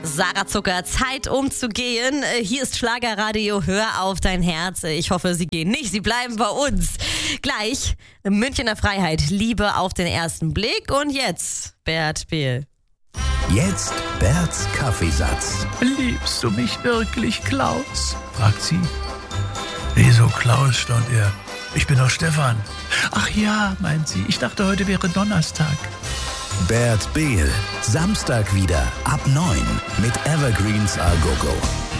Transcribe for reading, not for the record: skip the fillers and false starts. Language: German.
Sarah Zucker, Zeit umzugehen. Hier ist Schlagerradio, hör auf dein Herz. Ich hoffe, sie gehen nicht, sie bleiben bei uns. Gleich Münchener Freiheit, Liebe auf den ersten Blick. Und jetzt Bert Behl. Jetzt Berts Kaffeesatz. Liebst du mich wirklich, Klaus? Fragt sie. Wieso Klaus, staunt er. Ich bin doch Stefan. Ach ja, meint sie. Ich dachte, heute wäre Donnerstag. Bert Behl. Samstag wieder ab 9 mit Evergreens A Go Go.